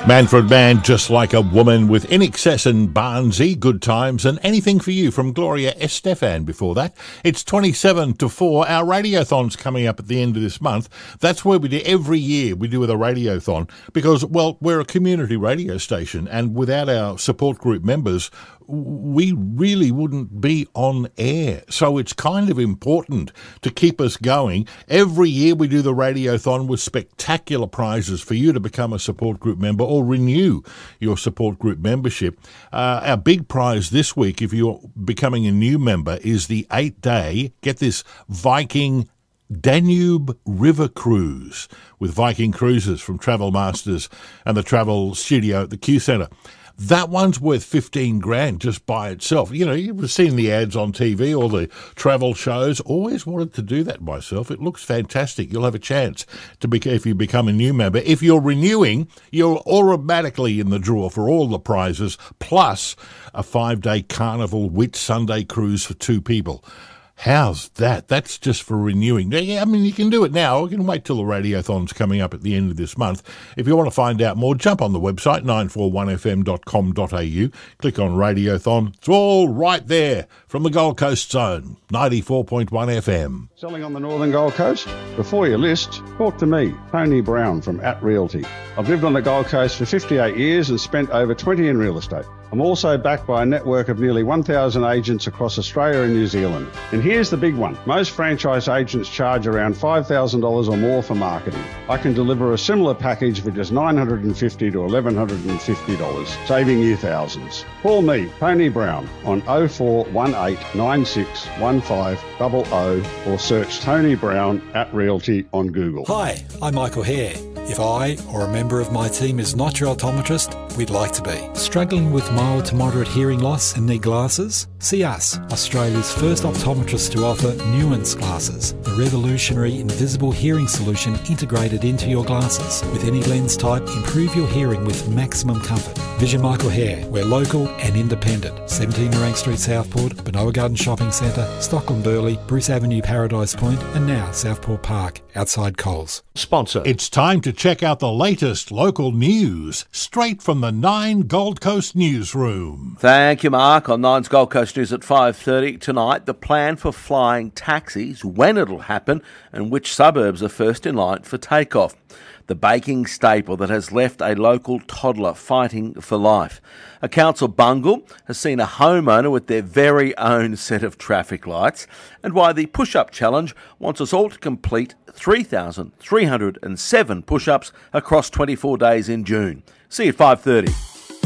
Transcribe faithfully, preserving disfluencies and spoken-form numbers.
Manfred Mann, Just Like a Woman, with In Excess and Barnsey, Good Times, and Anything for You from Gloria Estefan before that. It's twenty-seven to four. Our radiothon's coming up at the end of this month. That's where we do every year. We do with a radiothon because, well, we're a community radio station, and without our support group members, we really wouldn't be on air. So it's kind of important to keep us going. Every year we do the radiothon with spectacular prizes for you to become a support group member or renew your support group membership. Uh, our big prize this week, if you're becoming a new member, is the eight-day, get this, Viking Danube River Cruise with Viking Cruises from Travel Masters and the Travel Studio at the Q Centre. That one's worth fifteen grand just by itself. You know, you've seen the ads on T V or the travel shows. Always wanted to do that myself. It looks fantastic. You'll have a chance to be, if you become a new member. If you're renewing, you're automatically in the draw for all the prizes, plus a five-day Carnival Whit Sunday cruise for two people. How's that? That's just for renewing. I mean, you can do it now. You can wait till the radiothon's coming up at the end of this month. If you want to find out more, jump on the website, nine four one f m dot com dot a u. Click on Radiothon. It's all right there from the Gold Coast Zone, ninety-four point one F M. Selling on the Northern Gold Coast? Before you list, talk to me, Tony Brown from At Realty. I've lived on the Gold Coast for fifty-eight years and spent over twenty in real estate. I'm also backed by a network of nearly one thousand agents across Australia and New Zealand. And here's the big one. Most franchise agents charge around five thousand dollars or more for marketing. I can deliver a similar package for just nine hundred fifty dollars to eleven hundred fifty dollars, saving you thousands. Call me, Tony Brown, on oh four one eight nine six one five zero zero or search Tony Brown at Realty on Google. Hi, I'm Michael Hare. If I or a member of my team is not your optometrist, we'd like to be. Struggling with mild to moderate hearing loss and need glasses? See us, Australia's first optometrist to offer Nuance glasses, the revolutionary invisible hearing solution integrated into your glasses. With any lens type, improve your hearing with maximum comfort. Vision Michael Hare. We're local and independent. seventeen Nerang Street, Southport, Benoa Garden Shopping Centre, Stockland Burleigh, Bruce Avenue, Paradise Point, and now Southport Park, outside Coles. Sponsor. It's time to check out the latest local news, straight from the Nine Gold Coast Newsroom. Thank you, Mark. On Nine's Gold Coast News at five thirty tonight, the plan for flying taxis, when it'll happen, and which suburbs are first in line for takeoff. The baking staple that has left a local toddler fighting for life. A council bungle has seen a homeowner with their very own set of traffic lights, and why the push-up challenge wants us all to complete three thousand three hundred seven push-ups across twenty-four days in June. See you at five thirty.